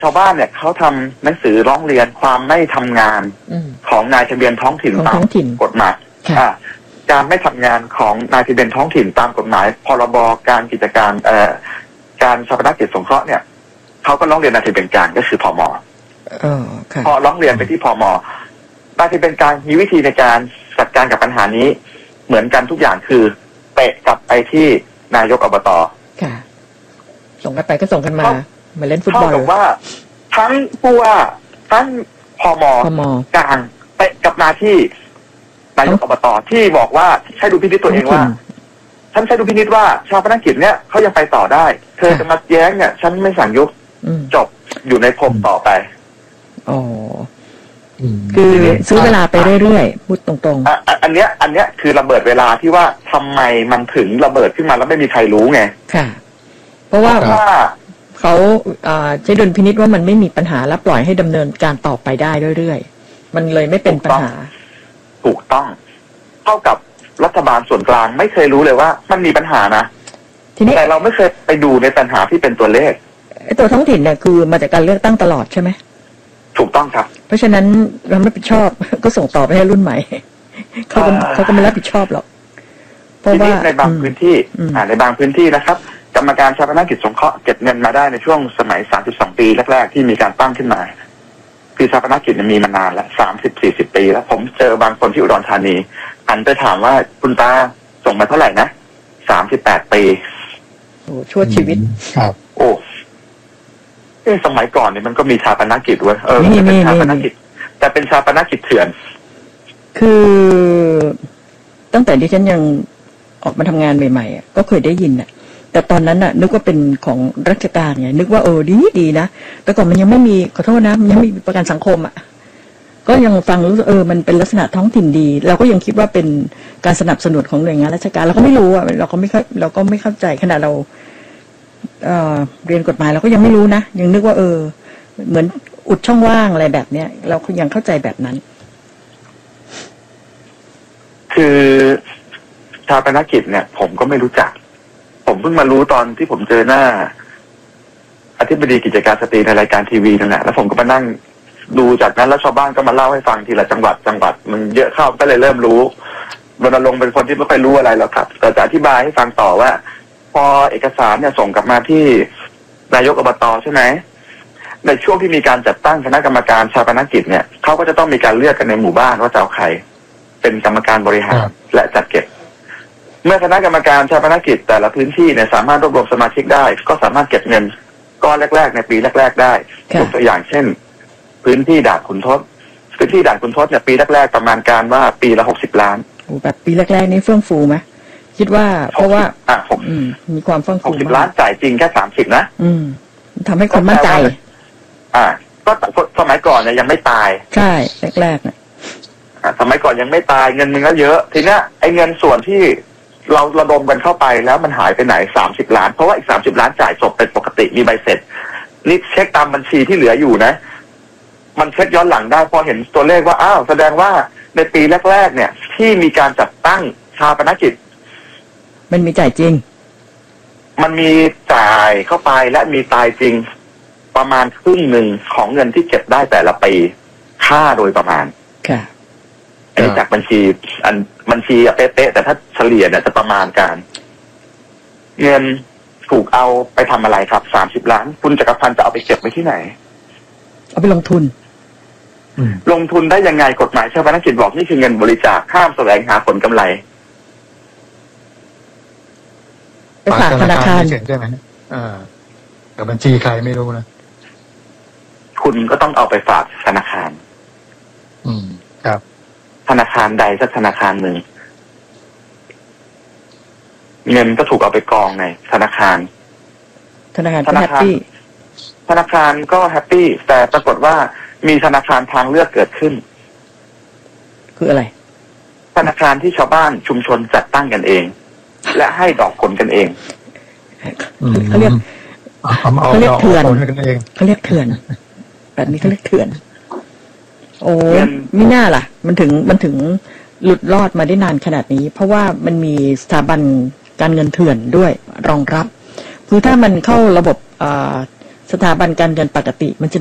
ชาวบ้านเนี่ยเขาทำหนังสือร้องเรียนความไม่ทำงานของนายทะเบียนท้องถิ่นตามกฎหมายการไม่ทำงานของนายทะเบียนท้องถิ่นตามกฎหมายพรบการกิจการการชาปนกิจสงเคราะห์เนี่ยเขาก็ร้องเรียนนายทะเบียนกลางก็คือพม.พอร้องเรียนไปที่พม.นายทะเบียนกลางมีวิธีในการจัดการกับปัญหานี้เหมือนกันทุกอย่างคือเตะกลับไปที่นายกอบต. ส่งกันไปก็ส่งกันมาเล่นฟุตบอลเท่ากับว่าทั้งผู้ว่าทั้งพม.กลางเตะกลับมาที่นายกอบต.ที่บอกว่าใช้ดุลพินิจตัวเองว่าฉันใช้ดุลพินิจว่าชาปนกิจเนี่ยเขายังไปต่อได้เธอจะมาแย้งเนี่ยฉันไม่สั่งยุบจบอยู่ในพรมต่อไปคือซื้อเวลาไปเรื่อยๆพูดตรงๆอันเนี้ยคือระเบิดเวลาที่ว่าทำไมมันถึงระเบิดขึ้นมาแล้วไม่มีใครรู้ไงค่ะเพราะว่าเขาใช้ดุลพินิจว่ามันไม่มีปัญหาและปล่อยให้ดำเนินการต่อไปได้เรื่อยๆมันเลยไม่เป็นปัญหาถูกต้องเท่ากับรัฐบาลส่วนกลางไม่เคยรู้เลยว่ามันมีปัญหานะทีนี้แต่เราไม่เคยไปดูในปัญหาที่เป็นตัวเลขตัวท้องถิ่นเนี่ยคือมาจากการเลือกตั้งตลอดใช่ไหมถูกต้องครับเพราะฉะนั้นเราไม่รับผิดชอบก็ส่งต่อไปให้รุ่นใหม่เขาก็ไม่รับผิดชอบหรอกเพราะว่าในบางพื้นที่ในบางพื้นที่นะครับกรรมการชาปนกิจสงเคราะห์เก็บเงินมาได้ในช่วงสมัย32ปีแรกๆที่มีการตั้งขึ้นมาคือชาปนกิจมีมานานแล้ว30-40ปีแล้วผมเจอบางคนที่อุดรธานีอันไปถามว่าคุณตาส่งมาเท่าไหร่นะ38ปีโอ้ชั่วชีวิตครับโอ้สมัยก่อนเนี่ยมันก็มีชาปนกิจเว้ยเป็นชาปนกิจแต่เป็นชาปนกิจเถื่อนคือตั้งแต่ที่ฉันยังออกมาทำงานใหม่ๆก็เคยได้ยินน่ะแต่ตอนนั้นน่ะนึกว่าเป็นของราชการไงนึกว่าดีนะแต่ก่อนมันยังไม่มีขอโทษนะมันยังไม่มีประกันสังคมก็ยังฟังรู้สึกมันเป็นลักษณะท้องถิ่นดีเราก็ยังคิดว่าเป็นการสนับสนุนของหน่วยงานราชการเราก็ไม่รู้เราก็ไม่เข้าใจขณะเราเรียนกฎหมายเราก็ยังไม่รู้นะยังนึกว่าเหมือนอุดช่องว่างอะไรแบบเนี้ยเรายังเข้าใจแบบนั้นคือชาปนกิจเนี่ยผมก็ไม่รู้จักผมเพิ่งมารู้ตอนที่ผมเจอหน้าอธิบดีกิจการสตรีในรายการทีวีนั่นแหละแล้วผมก็มานั่งดูจากนั้นแล้วชาวบ้านก็มาเล่าให้ฟังทีละจังหวัดมันเยอะเข้าก็เลยเริ่มรู้รณรงค์เป็นคนที่ไม่ค่อยรู้อะไรหรอกครับแต่จะอธิบายให้ฟังต่อว่าพอเอกสารเนี่ยส่งกลับมาที่นายกอบต.ใช่ไหมในช่วงที่มีการจัดตั้งคณะกรรมการชาปนกิจเนี่ยเขาก็จะต้องมีการเลือกกันในหมู่บ้านว่าจะเอาใครเป็นกรรมการบริหารและจัดเก็บเมื่อคณะกรรมการชาปนกิจแต่ละพื้นที่เนี่ยสามารถรวบรวมสมาชิกได้ก็สามารถเก็บเงินก้อนแรกๆในปีแรกๆได้ยกตัวอย่างเช่นพื้นที่ด่านขุนทดเนี่ยปีแรกๆประมาณการว่าปีละ60 ล้านแบบปีแรกๆนี่เฟื่องฟูไหมคิดว่าเพราะว่ามีความเฟื่องฟู 60 ล้านจ่ายจริงแค่30นะทำให้คนมั่นใจก็สมัยก่อนเนี่ยยังไม่ตายใช่แรกๆเนี่ยสมัยก่อนยังไม่ตายเงินมันก็เยอะทีนี้ไอ้เงินส่วนที่เราระดมกันเข้าไปแล้วมันหายไปไหน30 ล้านเพราะว่าอีก30 ล้านจ่ายจบเป็นปกติมีใบเสร็จนี่เช็คตามบัญชีที่เหลืออยู่นะมันเช็คย้อนหลังได้พอเห็นตัวเลขว่าแสดงว่าในปีแรกๆเนี่ยที่มีการจัดตั้งชาปนกิจมันมีจ่ายจริงมันมีจ่ายเข้าไปและมีตายจริงประมาณครึ่งหนึ่งของเงินที่เก็บได้แต่ละปีค่าโดยประมาณค่ะอันนี้จากบัญชีเป๊ะๆแต่ถ้าเฉลี่ยเนี่ยจะประมาณการเงินถูกเอาไปทำอะไรครับ30 ล้านคุณจักรพันธ์จะเอาไปเก็บไว้ที่ไหนเอาไปลงทุนได้ยังไงกฎหมายชาปนกิจบอกนี่คือเงินบริจาคห้ามแสวงหาผลกำไรไปฝากธนาคารใช่ไหมแต่บัญชีใครไม่รู้นะคุณก็ต้องเอาไปฝากธนาคารครับธนาคารใดสักธนาคารหนึ่งเงินก็ถูกเอาไปกองในธนาคารก็แฮปปี้ธนาคารก็แฮปปี้แต่ปรากฏว่ามีธนาคารทางเลือกเกิดขึ้นคืออะไรธนาคารที่ชาวบ้านชุมชนจัดตั้งกันเองและให้ดอกผลกันเองเขาเรียกเถื่อนเขาเรียกเถื่อนแบบนี้เขาเรียกเถื่อนโอ้ไม่น่าล่ะมันถึงหลุดรอดมาได้นานขนาดนี้เพราะว่ามันมีสถาบันการเงินเถื่อนด้วยรองรับคือถ้ามันเข้าระบบสถาบันการเงินปกติมันจะ